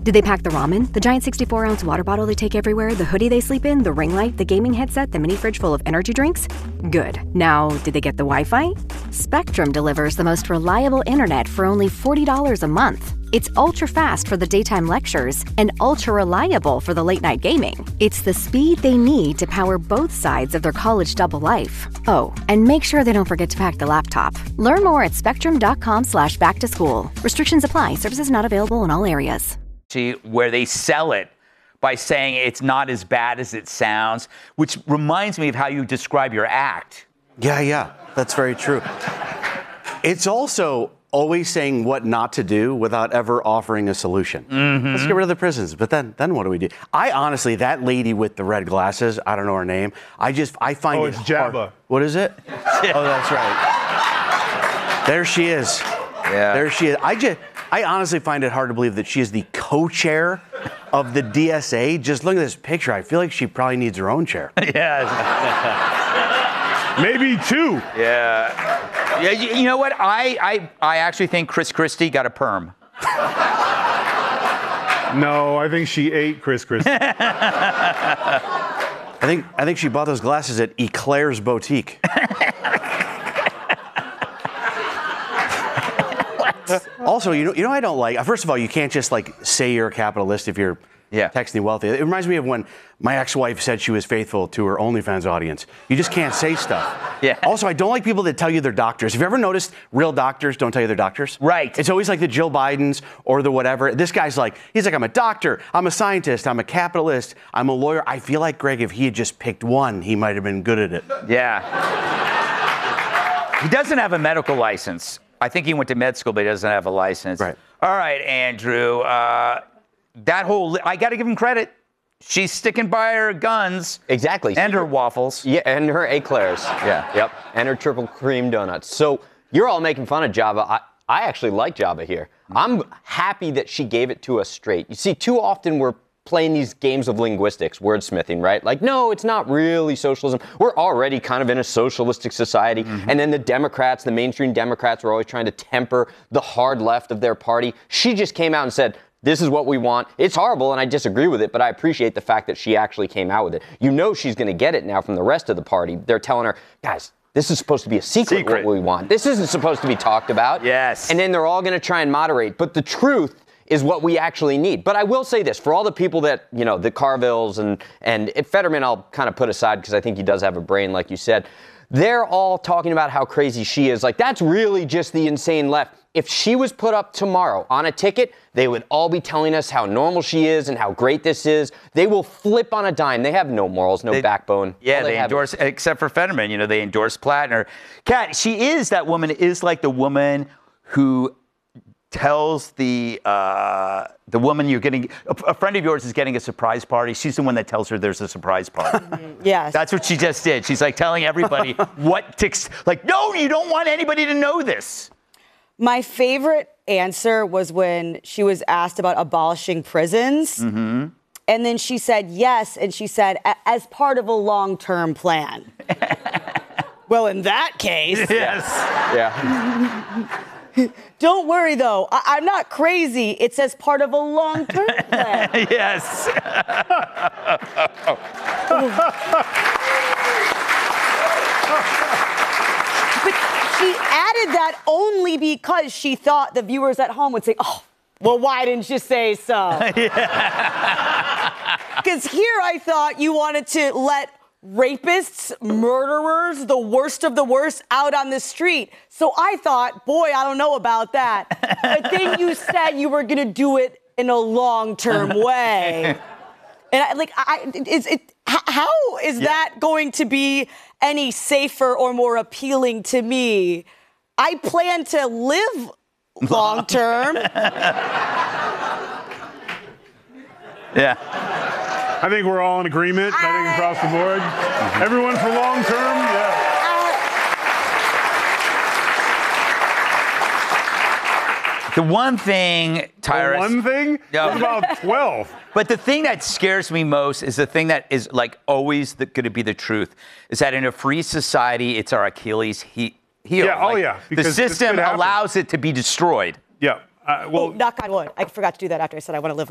Did they pack the ramen, the giant 64-ounce water bottle they take everywhere, the hoodie they sleep in, the ring light, the gaming headset, the mini fridge full of energy drinks? Good. Now, did they get the Wi-Fi? Spectrum delivers the most reliable internet for only $40 a month. It's ultra-fast for the daytime lectures and ultra-reliable for the late-night gaming. It's the speed they need to power both sides of their college double life. Oh, and make sure they don't forget to pack the laptop. Learn more at spectrum.com/back-to-school. Restrictions apply. Services not available in all areas. Where they sell it by saying it's not as bad as it sounds, which reminds me of how you describe your act. Yeah, that's very true. It's also always saying what not to do without ever offering a solution. Mm-hmm. Let's get rid of the prisons, but then what do we do? I honestly, that lady with the red glasses, I don't know her name. I find it it's Jabba. hard. What is it? Oh, that's right. There she is. Yeah. There she is. I honestly find it hard to believe that she is the co-chair of the DSA. Just look at this picture. I feel like she probably needs her own chair. Yes. Maybe two. Yeah. You know what? I actually think Chris Christie got a perm. No, I think she ate Chris Christie. I think she bought those glasses at Eclair's Boutique. Also, you know I don't like. First of all, you can't just say you're a capitalist if you're texting wealthy. It reminds me of when my ex-wife said she was faithful to her OnlyFans audience. You just can't say stuff. Yeah. Also, I don't like people that tell you they're doctors. Have you ever noticed real doctors don't tell you they're doctors? Right. It's always like the Jill Bidens or the whatever. This guy's he's like, I'm a doctor, I'm a scientist, I'm a capitalist, I'm a lawyer. I feel like, Greg, if he had just picked one, he might have been good at it. Yeah. He doesn't have a medical license. I think he went to med school, but he doesn't have a license. Right. All right, Andrew. I got to give him credit. She's sticking by her guns. Exactly. And her waffles. Yeah, and her eclairs. Yeah. Yep. And her triple cream donuts. So you're all making fun of Java. I actually like Java here. I'm happy that she gave it to us straight. You see, too often we're playing these games of linguistics, wordsmithing, right? Like, no, it's not really socialism. We're already kind of in a socialistic society. Mm-hmm. And then the Democrats, the mainstream Democrats, are always trying to temper the hard left of their party. She just came out and said, this is what we want. It's horrible, and I disagree with it, but I appreciate the fact that she actually came out with it. You know she's going to get it now from the rest of the party. They're telling her, guys, this is supposed to be a secret what we want. This isn't supposed to be talked about. Yes. And then they're all going to try and moderate. But the truth is what we actually need. But I will say this, for all the people that, the Carvilles and Fetterman I'll kind of put aside because I think he does have a brain, like you said. They're all talking about how crazy she is. Like, that's really just the insane left. If she was put up tomorrow on a ticket, they would all be telling us how normal she is and how great this is. They will flip on a dime. They have no morals, no backbone. Yeah, they endorse, except for Fetterman, they endorse Plattner. Kat, that woman is like the woman who tells the woman you're getting, a friend of yours is getting a surprise party. She's the one that tells her there's a surprise party. Yes. That's what she just did. She's telling everybody what ticks, no, you don't want anybody to know this. My favorite answer was when she was asked about abolishing prisons. Mm-hmm. And then she said yes, and she said, as part of a long-term plan. Well, in that case. Yes. Yeah. Don't worry, though. I'm not crazy. It says part of a long-term plan. Yes. But she added that only because she thought the viewers at home would say, oh, well, why didn't you say so? Because here I thought you wanted to let rapists, murderers, the worst of the worst out on the street. So I thought, boy, I don't know about that. But then you said you were going to do it in a long-term way. And how is that going to be any safer or more appealing to me? I plan to live long-term. Yeah. I think we're all in agreement. I think across the board. Everyone for long term, yeah. The one thing, Tyrus. One thing? No. What about 12? But the thing that scares me most is the thing that is always going to be the truth, is that in a free society, it's our Achilles heel. Yeah, The system allows it to be destroyed. Yeah. Knock on wood. I forgot to do that after I said I want to live